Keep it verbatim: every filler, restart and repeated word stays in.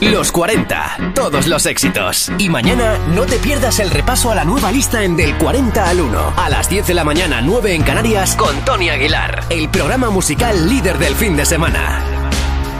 Los cuarenta, todos los éxitos. Y mañana no te pierdas el repaso a la nueva lista en Del cuarenta al uno. A las diez de la mañana, nueve en Canarias, con Tony Aguilar. El programa musical líder del fin de semana.